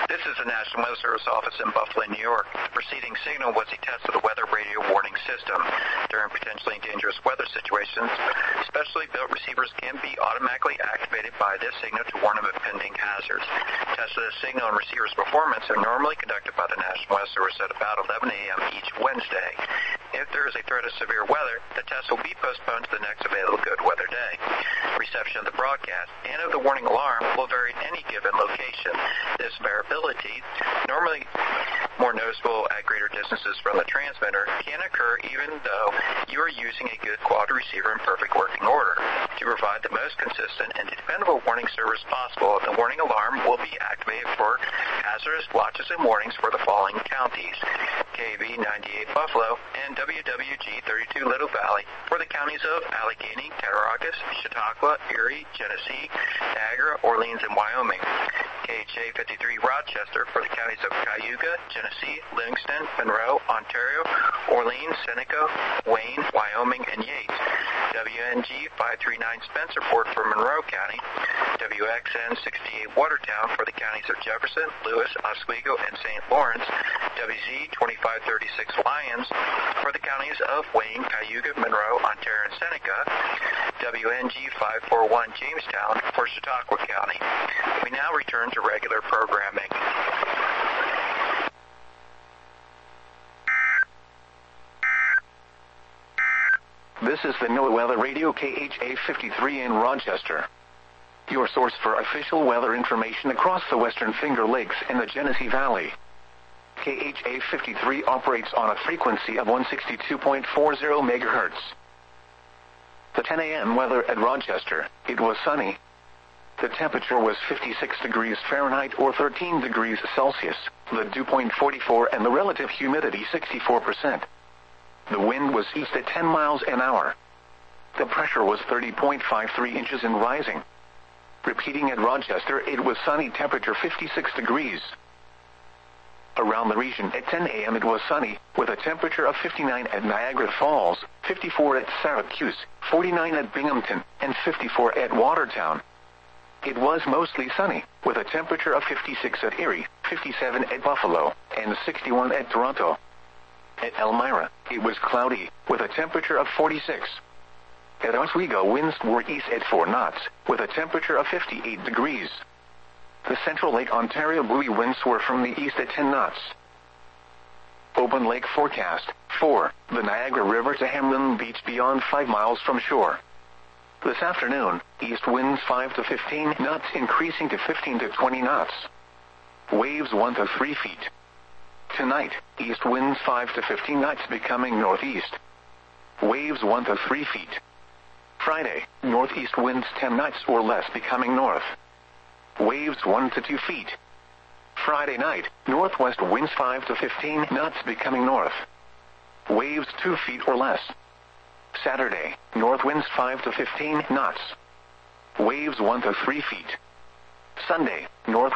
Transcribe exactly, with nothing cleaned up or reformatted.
This is the National Weather Service office in Buffalo, New York. The preceding signal was a test of the weather radio warning system. During potentially dangerous weather situations, specially built receivers can be automatically activated by this signal to warn of impending hazards. Tests of the signal and receiver's performance are normally conducted by the National Weather Service at about eleven a.m. each Wednesday. If there is a threat of severe weather, the test will be postponed to the next available good weather day. Reception of the broadcast and of the warning alarm will vary at any given location. This variability, normally more noticeable at greater distances from the transmitter, can occur even though you are using a good quality receiver in perfect working order. To provide the most consistent and dependable warning service possible, the warning alarm will be activated for hazardous watches and warnings for the following counties: K B ninety-eight Buffalo and W W G thirty-two Little Valley for the counties of Allegheny, Cattaraugus, Chautauqua, Erie, Genesee, Niagara, Orleans, and Wyoming. K H A fifty-three Rochester for the counties of Cayuga, Genesee, Livingston, Monroe, Ontario, Orleans, Seneca, Wayne, Wyoming, and Yates. W N G five thirty-nine Spencerport for Monroe County. W X N sixty-eight Watertown for the counties of Jefferson, Lewis, Oswego, and Saint Lawrence. W Z twenty-five thirty-six Lyons for the counties of Wayne, Cayuga, Monroe, Ontario, and Seneca. W N G five forty-one Jamestown for Chautauqua County. We now return to regular programming. This is the NOAA Weather Radio K H A fifty-three in Rochester, your source for official weather information across the Western Finger Lakes and the Genesee Valley. K H A fifty-three operates on a frequency of one sixty-two point four zero megahertz. The ten a.m. weather at Rochester: it was sunny. The temperature was fifty-six degrees Fahrenheit or thirteen degrees Celsius, the dew point forty-four and the relative humidity sixty-four percent. The wind was east at ten miles an hour. The pressure was thirty point five three inches and rising. Repeating at Rochester, it was sunny, temperature fifty-six degrees. Around the region at ten a.m. it was sunny, with a temperature of fifty-nine at Niagara Falls, fifty-four at Syracuse, forty-nine at Binghamton, and fifty-four at Watertown. It was mostly sunny, with a temperature of fifty-six at Erie, fifty-seven at Buffalo, and sixty-one at Toronto. At Elmira, it was cloudy, with a temperature of forty-six. At Oswego, winds were east at four knots, with a temperature of fifty-eight degrees. The Central Lake Ontario buoy winds were from the east at ten knots. Open lake forecast: four. The Niagara River to Hamlin Beach beyond five miles from shore. This afternoon, east winds five to fifteen knots increasing to fifteen to twenty knots. Waves one to three feet. Tonight, east winds five to fifteen knots becoming northeast. Waves one to three feet. Friday, northeast winds ten knots or less becoming north. Waves one to two feet. Friday night, northwest winds five to fifteen knots becoming north. Waves two feet or less. Saturday, north winds five to fifteen knots. Waves one to three feet. Sunday, north